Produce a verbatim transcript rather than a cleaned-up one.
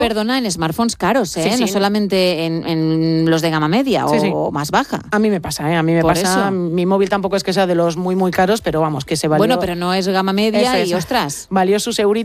Perdona, en smartphones caros, ¿eh? Sí, sí. No solamente en, en los de gama media Sí, o, sí. o más baja. A mí me pasa, ¿eh? A mí me Por pasa. eso. Mi móvil tampoco es que sea de los muy, muy caros, pero vamos, que se valió... Bueno, pero no es gama media Eso y es. ostras. Valió sus euritos.